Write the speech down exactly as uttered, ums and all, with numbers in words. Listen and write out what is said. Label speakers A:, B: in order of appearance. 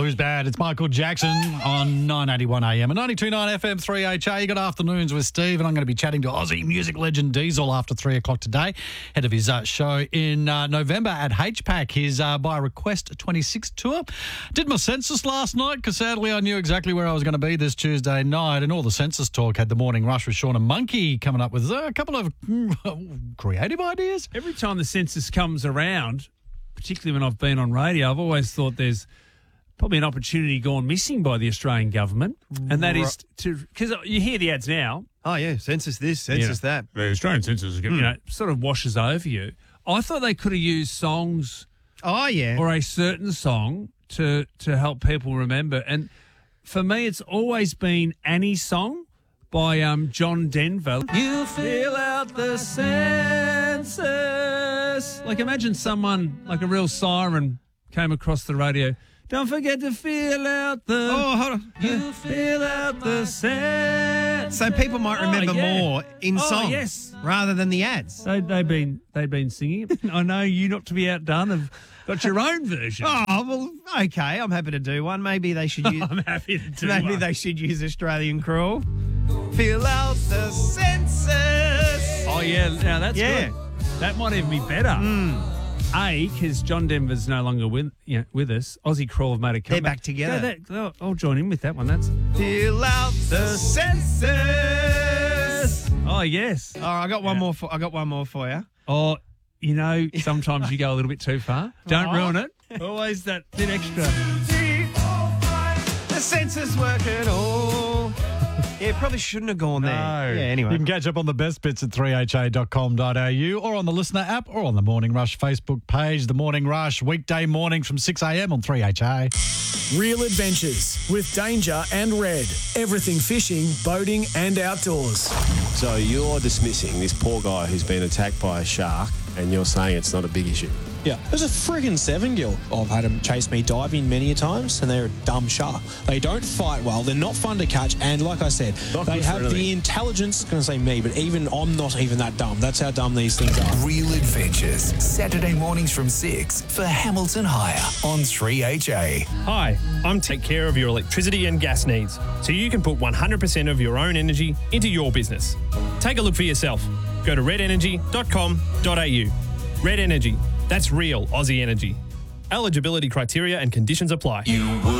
A: Blues Band. It's Michael Jackson on nine eighty-one A M and ninety-two point nine F M three H A. You got Afternoons with Steve, and I'm going to be chatting to Aussie music legend Diesel after three o'clock today, head of his uh, show in uh, November at H PAC, his uh, By Request twenty-six tour. Did my census last night because sadly I knew exactly where I was going to be this Tuesday night, and all the census talk had the morning rush with Sean and Monkey coming up with uh, a couple of mm, creative ideas.
B: Every time the census comes around, particularly when I've been on radio, I've always thought there's probably an opportunity gone missing by the Australian government, and that is to, because you hear the ads now.
C: Oh, yeah, census this, census
B: Yeah.
C: that.
B: The Australian census, you know, sort of washes over you. I thought they could have used songs
C: Oh, yeah.
B: or a certain song to to help people remember. And for me, it's always been Annie's song by um, John Denver. You fill out the census. Like, imagine someone, like a real siren, came across the radio. Don't forget to fill out the...
C: Oh, hold on.
B: You fill out the census.
C: So people might remember
B: Oh, yeah.
C: more in
B: Oh,
C: song
B: yes.
C: rather than the ads.
B: They, they've been they've been singing it. I know you, not to be outdone, have got your own version.
C: Oh, well, okay, I'm happy to do one. Maybe they should use...
B: I'm happy to do
C: Maybe
B: one.
C: they should use Australian Crawl. Fill out the census.
B: Oh, yeah, now that's
C: Yeah.
B: good. That might even be better.
C: Mm.
B: A, because John Denver's no longer with you know, with us. Aussie Crawl have made a comeback.
C: They're back together.
B: Yeah, that, I'll- I'll join in with that one. That's.
C: Fill out the census.
B: Oh, yes.
C: All right, I got one more. For, I got one more for you.
B: Oh, you know, sometimes you go a little bit too far. Don't
C: Oh.
B: ruin it. Always that bit extra.
C: The census working all. Yeah, probably shouldn't have gone there.
B: No.
C: Yeah, anyway.
A: You can catch up on the best bits at three h a dot com dot a u or on the Listener app or on the Morning Rush Facebook page. The Morning Rush, weekday mornings from six a m on three H A.
D: Real adventures with Danger and Red. Everything fishing, boating and outdoors.
E: So you're dismissing this poor guy who's been attacked by a shark and you're saying it's not a big issue?
F: Yeah, there's a friggin' seven gill. I've had them chase me diving many a times, and they're a dumb shark. They don't fight well. They're not fun to catch, and like I said,
E: Not
F: they
E: good for
F: have the
E: anything.
F: intelligence. Going to say me, but even I'm not even that dumb. That's how dumb these things are.
D: Real adventures. Saturday mornings from six for Hamilton Hire on three H A.
G: Hi, I'm Take Care of your electricity and gas needs, so you can put one hundred percent of your own energy into your business. Take a look for yourself. Go to red energy dot com dot a u. Red Energy. That's real Aussie energy. Eligibility criteria and conditions apply.